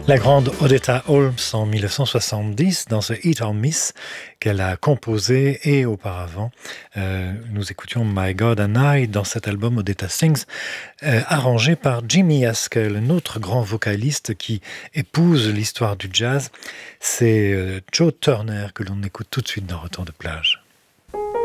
La grande Odetta Holmes en 1970 dans ce Hit or Miss qu'elle a composé et auparavant nous écoutions My God and I dans cet album Odetta Sings arrangé par Jimmy Haskell, un autre grand vocaliste qui épouse l'histoire du jazz. C'est Joe Turner que l'on écoute tout de suite dans Retour de plage.